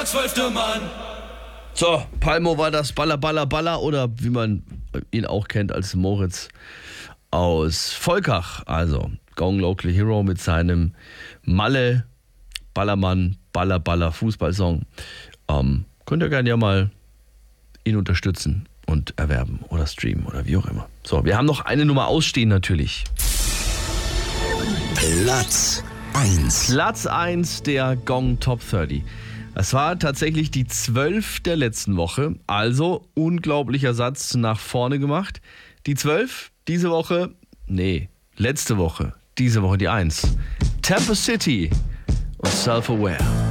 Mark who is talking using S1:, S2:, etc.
S1: der 12. Mann.
S2: So, Palmo war das Baller, Baller, Baller oder wie man ihn auch kennt als Moritz aus Volkach. Also Gong Local Hero mit seinem Malle Ballermann, Baller, Baller Fußballsong. Könnt ihr gerne ja mal ihn unterstützen und erwerben oder streamen oder wie auch immer. So, wir haben noch eine Nummer ausstehen natürlich.
S3: Platz 1.
S2: Platz 1 der Gong Top 30. Es war tatsächlich die 12 der letzten Woche, also unglaublicher Satz nach vorne gemacht. Die 12, diese Woche, letzte Woche, diese Woche die 1. Tampa City und Self-Aware.